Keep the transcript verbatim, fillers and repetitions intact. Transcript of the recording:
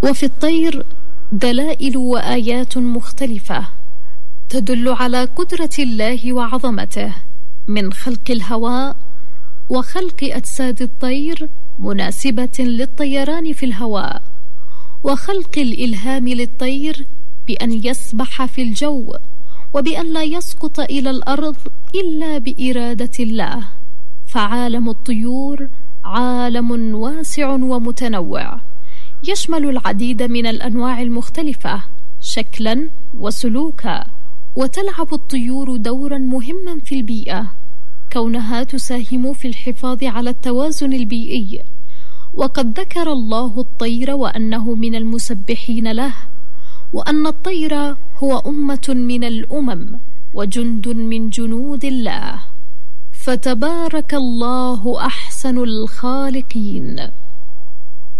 وفي الطير دلائل وآيات مختلفة تدل على قدرة الله وعظمته، من خلق الهواء وخلق أجساد الطير مناسبة للطيران في الهواء، وخلق الإلهام للطير بأن يسبح في الجو، وبأن لا يسقط إلى الأرض إلا بإرادة الله. فعالم الطيور عالم واسع ومتنوع، يشمل العديد من الأنواع المختلفة شكلا وسلوكا، وتلعب الطيور دورا مهما في البيئة، كونها تساهم في الحفاظ على التوازن البيئي. وقد ذكر الله الطير وأنه من المسبحين له، وأن الطير هو أمة من الأمم وجند من جنود الله. فتبارك الله أحسن الخالقين.